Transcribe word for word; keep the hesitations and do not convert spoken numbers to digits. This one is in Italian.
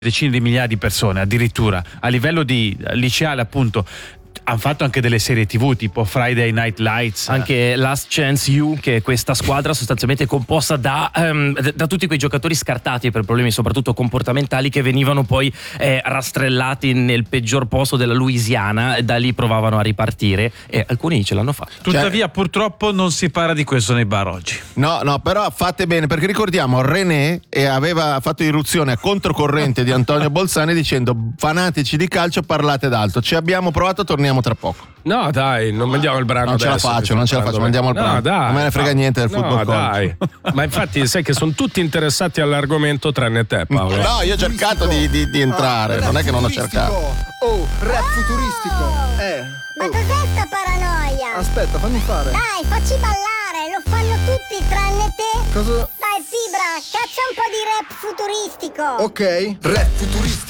decine di migliaia di persone, addirittura a livello di liceale, appunto. Hanno fatto anche delle serie tivù tipo Friday Night Lights, anche Last Chance U, che è questa squadra sostanzialmente composta da, um, da tutti quei giocatori scartati per problemi soprattutto comportamentali, che venivano poi eh, rastrellati nel peggior posto della Louisiana, e da lì provavano a ripartire e alcuni ce l'hanno fatto. Tuttavia, cioè, purtroppo non si parla di questo nei bar oggi. No, no, però fate bene, perché ricordiamo René e aveva fatto irruzione a controcorrente di Antonio Bolzani dicendo: fanatici di calcio, parlate d'altro. Ci abbiamo provato, torniamo tra poco. No, dai, non mandiamo il brano. Non ce la adesso, faccio, non ce la faccio, mandiamo il brano. No, dai, non me ne frega no, niente del football no, dai. Ma infatti sai che sono tutti interessati all'argomento tranne te, Paolo. No, io ho cercato di, di, di entrare, ah, non è che non ho cercato. Oh, rap futuristico. Oh, eh. Ma oh. cos'è sta paranoia? Aspetta, fammi fare. Dai, facci ballare, lo fanno tutti tranne te. Cosa? Dai, Fibra, caccia un po' di rap futuristico. Ok, rap futuristico.